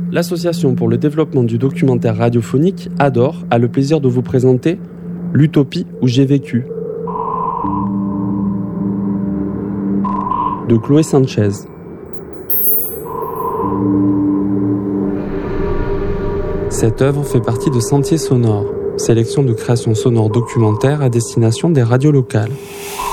L'association pour le développement du documentaire radiophonique ADOR a le plaisir de vous présenter L'utopie où j'ai vécu de Chloé Sanchez. Cette œuvre fait partie de Sentiers sonores, sélection de créations sonores documentaires à destination des radios locales.